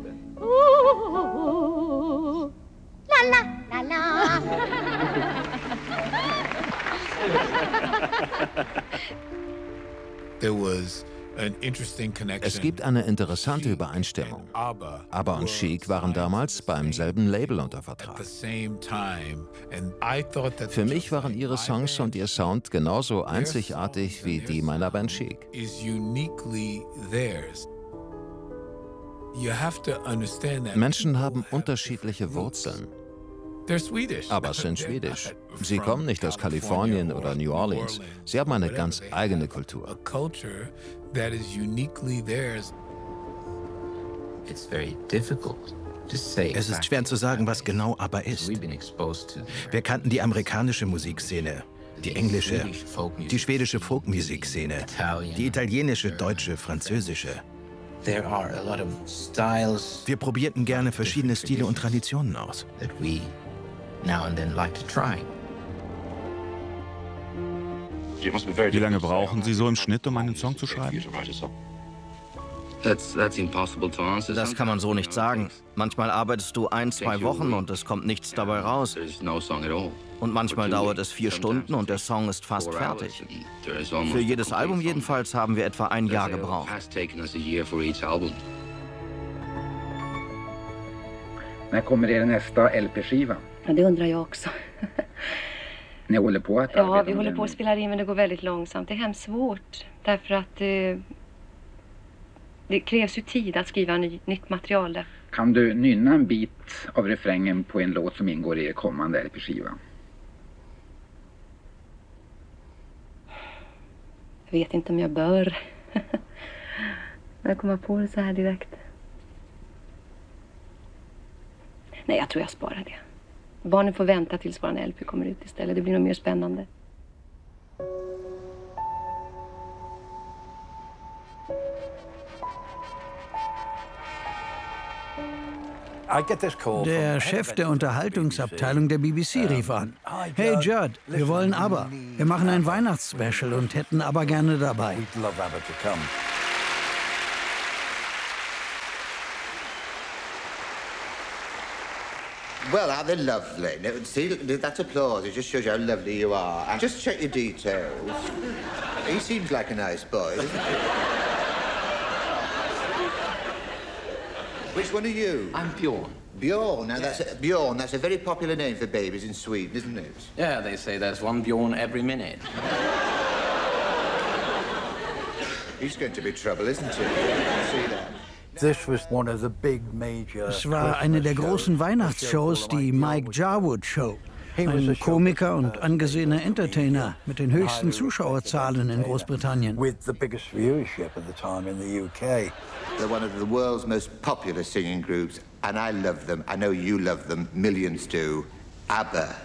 La la la la. Es gibt eine interessante Übereinstimmung. ABBA und Chic waren damals beim selben Label unter Vertrag. Für mich waren ihre Songs und ihr Sound genauso einzigartig wie die meiner Band Chic. Menschen haben unterschiedliche Wurzeln, aber sind schwedisch. Sie kommen nicht aus Kalifornien oder New Orleans. Sie haben eine ganz eigene Kultur. Es ist schwer zu sagen, was genau ABBA ist. Wir kannten die amerikanische Musikszene, die englische, die schwedische Folkmusikszene, die italienische, deutsche, französische. Wir probierten gerne verschiedene Stile und Traditionen aus. Wie lange brauchen Sie so im Schnitt, um einen Song zu schreiben? Das kann man so nicht sagen. Manchmal arbeitest du 1-2 Wochen und es kommt nichts dabei raus. Und manchmal dauert es 4 Stunden und der Song ist fast fertig. Für jedes Album jedenfalls haben wir etwa 1 Jahr gebraucht. När kommer er nästa LP-skiva? Ja, det undrar jag också. Ni håller på att Ja, vi håller på att spela in, men det går väldigt långsamt. Det är hemskt svårt, därför att det krävs ju tid att skriva nytt material där. Kan du nynna en bit av refrängen på en låt som ingår i er kommande LP-skiva? Jag vet inte om jag bör. Jag kommer på det så här direkt. Nej, jag tror jag sparar det. Barnen får vänta tills våran LP kommer ut istället. Det blir nog mer spännande. Der Chef der Unterhaltungsabteilung der BBC rief an. Hey Judd, wir wollen ABBA. Wir machen ein Weihnachtsspecial und hätten ABBA gerne dabei. Well, they're lovely. No, see, that applause, it just shows you how lovely you are. And just check your details. He seems like a nice boy, doesn't he? Which one are you? I'm Bjorn. Bjorn. Now, Bjorn, that's a very popular name for babies in Sweden, isn't it? Yeah, they say there's one Bjorn every minute. He's going to be trouble, isn't he? See that? Es war eine der großen Weihnachtsshows, die Mike Jarwood Show. Ein Komiker und angesehener Entertainer mit den höchsten Zuschauerzahlen in Großbritannien. They're one of the world's most popular singing groups, and I love them. I know you love them. Millions do. ABBA.